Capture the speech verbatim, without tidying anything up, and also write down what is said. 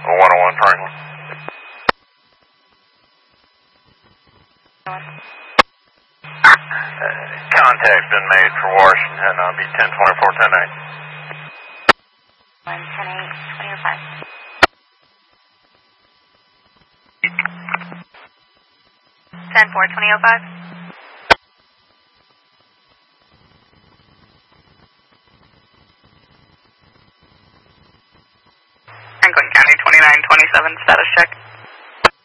one oh one Franklin. Uh, contact's been made for Washington. I'll be ten twenty-four, ten eight. ten eight, twenty oh five. ten four, twenty oh five. Franklin County twenty-nine twenty-seven, status check.